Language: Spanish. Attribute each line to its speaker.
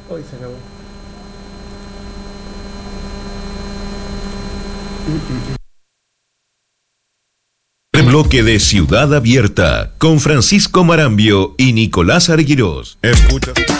Speaker 1: Hoy se acabó.
Speaker 2: Bloque de Ciudad Abierta con Francisco Marambio y Nicolás Arguirós. Escucha.